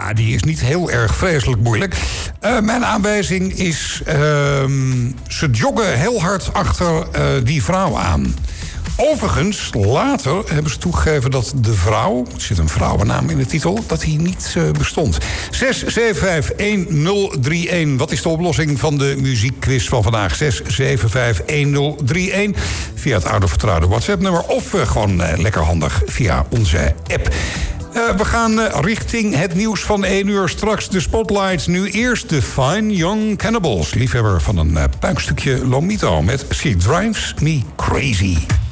die is niet heel erg vreselijk moeilijk. Mijn aanwijzing is... ze joggen heel hard achter die vrouw aan. Overigens, later hebben ze toegegeven dat de vrouw... er zit een vrouwennaam in de titel, dat die niet bestond. 6751031. Wat is de oplossing van de muziekquiz van vandaag? 6751031. Via het oude vertrouwde WhatsApp-nummer... of gewoon lekker handig via onze app. We gaan richting het nieuws van 1 uur. Straks de spotlights. Nu eerst de Fine Young Cannibals. Liefhebber van een puikstukje Lomito met She Drives Me Crazy.